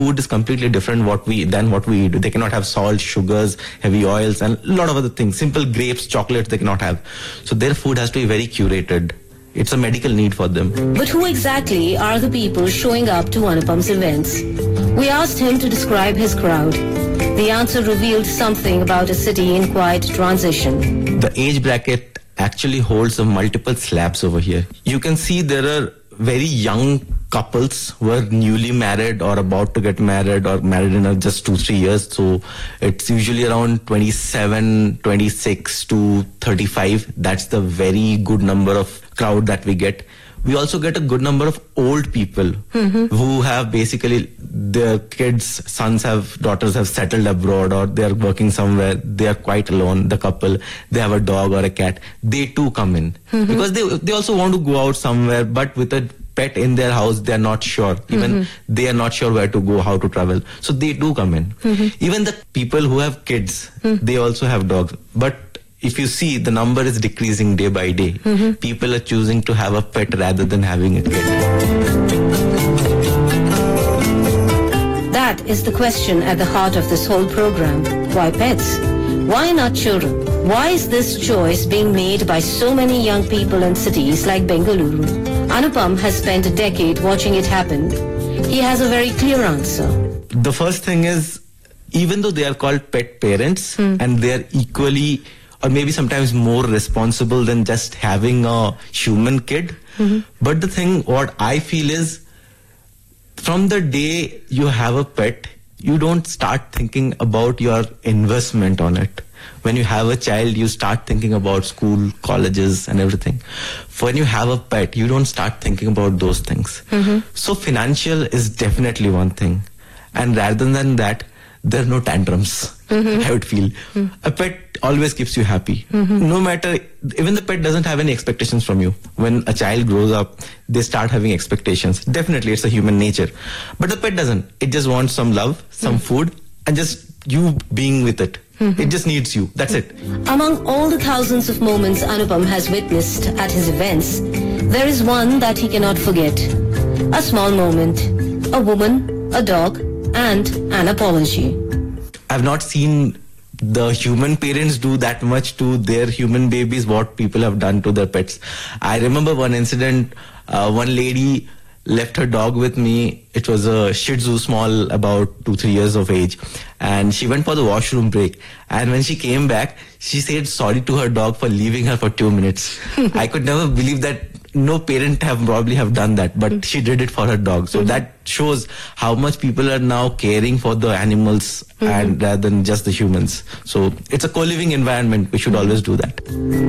food is completely different than what we eat. They cannot have salt, sugars, heavy oils, and a lot of other things. Simple grapes, chocolates they cannot have. So their food has to be very curated. It's a medical need for them. But who exactly are the people showing up to Anupam's events? We asked him to describe his crowd. The answer revealed something about a city in quiet transition. The age bracket actually holds multiple slabs over here. You can see there are very young couples who are newly married or about to get married or married in just 2-3 years. So it's usually around 27, 26 to 35. That's the very good number of crowd that we get. We also get a good number of old people who have basically their kids, sons have, daughters have settled abroad or they are working somewhere. They are quite alone, the couple. They have a dog or a cat. They too come in because they also want to go out somewhere, but with a pet in their house, they are not sure. Even they are not sure where to go, how to travel. So they do come in. Even the people who have kids, they also have dogs. But if you see, the number is decreasing day by day. People are choosing to have a pet rather than having a kid. That is the question at the heart of this whole program. Why pets? Why not children? Why is this choice being made by so many young people in cities like Bengaluru? Anupam has spent a decade watching it happen. He has a very clear answer. The first thing is, even though they are called pet parents and they are equally or maybe sometimes more responsible than just having a human kid. But the thing, what I feel is, from the day you have a pet, you don't start thinking about your investment on it. When you have a child, you start thinking about school, colleges and everything. When you have a pet, you don't start thinking about those things. So financial is definitely one thing. And rather than that, there are no tantrums, I would feel. A pet always keeps you happy. No matter, even the pet doesn't have any expectations from you. When a child grows up, they start having expectations. Definitely, it's a human nature. But the pet doesn't. It just wants some love, some food, and just you being with it. It just needs you. That's it. Among all the thousands of moments Anupam has witnessed at his events, there is one that he cannot forget. A small moment, a woman, a dog, and an apology. I've not seen the human parents do that much to their human babies what people have done to their pets. I remember one incident, one lady left her dog with me. It was a Shih Tzu, small, about 2-3 years of age. And she went for the washroom break. And when she came back, she said sorry to her dog for leaving her for 2 minutes. I could never believe that. No parent probably have done that, but she did it for her dog. So that shows how much people are now caring for the animals and rather than just the humans. So it's a co-living environment. We should always do that.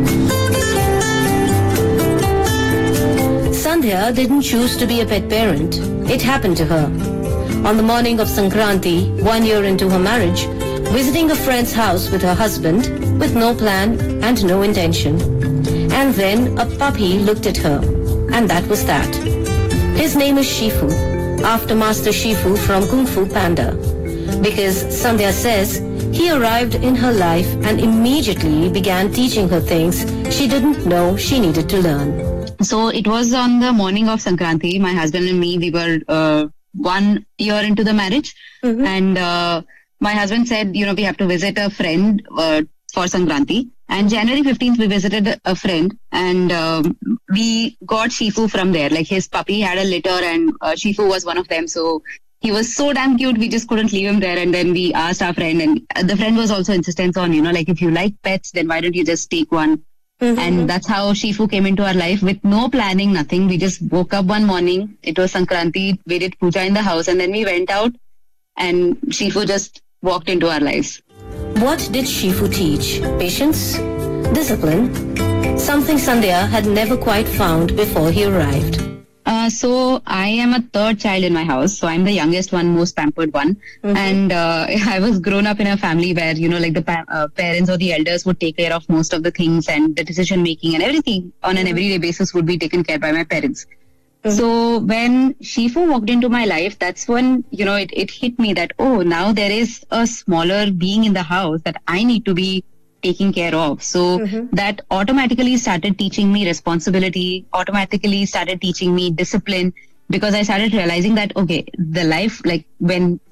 Sandhya didn't choose to be a pet parent. It happened to her. On the morning of Sankranti, 1 year into her marriage, visiting a friend's house with her husband with no plan and no intention. And then a puppy looked at her, and that was that. His name is Shifu, after Master Shifu from Kung Fu Panda. Because Sandhya says he arrived in her life and immediately began teaching her things she didn't know she needed to learn. So it was on the morning of Sankranti. My husband and me, we were 1 year into the marriage. And my husband said, you know, we have to visit a friend for Sankranti. And January 15th, we visited a friend and we got Shifu from there. Like his puppy had a litter and Shifu was one of them. So he was so damn cute. We just couldn't leave him there. And then we asked our friend, and the friend was also insistent on, you know, like if you like pets, then why don't you just take one? And that's how Shifu came into our life with no planning, nothing. We just woke up one morning. It was Sankranti. We did puja in the house and then we went out and Shifu just walked into our lives. What did Shifu teach? Patience? Discipline? Something Sandhya had never quite found before he arrived. So I am a third child in my house. So I'm the youngest one, most pampered one. And I was grown up in a family where, you know, like the parents or the elders would take care of most of the things and the decision making and everything on an everyday basis would be taken care by my parents. So when Shifu walked into my life, that's when, you know, it hit me that, oh, now there is a smaller being in the house that I need to be taking care of. So that automatically started teaching me responsibility, automatically started teaching me discipline, because I started realizing that, okay, the life, like when